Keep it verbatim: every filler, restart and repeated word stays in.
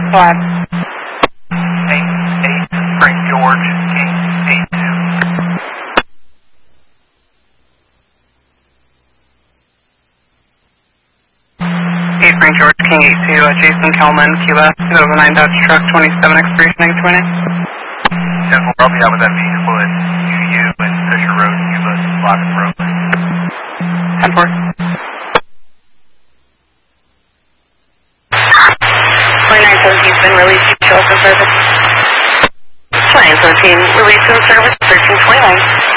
Five. eight eight, Frank George, King eight two. eight Frank George, King eight two, uh, Jason Kelman, Key West, two thousand nine Dodge Truck, twenty-seven, expiration eight twenty. ten four, I'll be out with that vehicle at U U and Fisher Road, Cuba, Lock and Road. ten four. twenty-nine seventeen has been released. Show up in service. twenty-nine seventeen released in service. thirteen twenty-nine.